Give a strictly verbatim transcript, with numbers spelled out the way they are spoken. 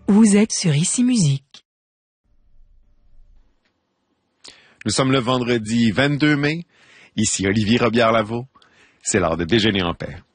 Vous êtes sur Ici Musique. Nous sommes le vendredi vingt-deux mai. Ici Olivier Robillard-Lavaux. C'est l'heure de déjeuner en paix.